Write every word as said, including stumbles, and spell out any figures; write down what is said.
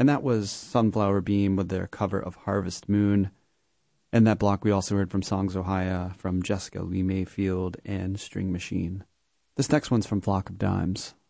And that was Sunflower Beam with their cover of Harvest Moon. And that block we also heard from Songs Ohia, from Jessica Lee Mayfield, and String Machine. This next one's from Flock of Dimes.